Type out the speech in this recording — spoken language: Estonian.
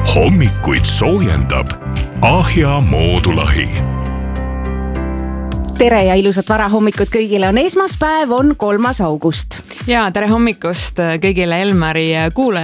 Hommikuid soojendab Ahja Moodulahi. Tere ja ilusat varahommikut kõigile, on esmaspäev, on 3. august. Ja tere hommikust kõigile Elmari kuulajatele.